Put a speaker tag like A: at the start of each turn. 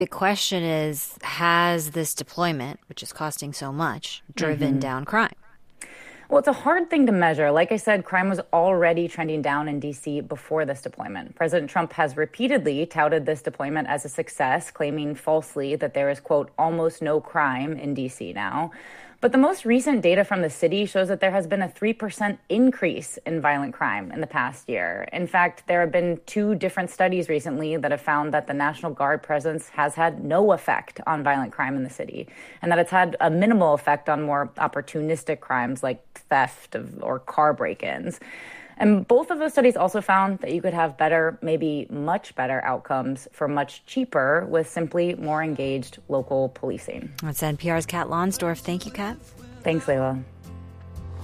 A: The question is, has this deployment, which is costing so much, driven down crime?
B: Well, it's a hard thing to measure. Like I said, crime was already trending down in D.C. before this deployment. President Trump has repeatedly touted this deployment as a success, claiming falsely that there is, quote, almost no crime in D.C. now. But the most recent data from the city shows that there has been a 3% increase in violent crime in the past year. In fact, there have been two different studies recently that have found that the National Guard presence has had no effect on violent crime in the city, and that it's had a minimal effect on more opportunistic crimes like theft or car break-ins. And both of those studies also found that you could have better, maybe much better outcomes for much cheaper with simply more engaged local policing.
A: That's NPR's Kat Lonsdorf. Thank you, Kat.
B: Thanks, Layla.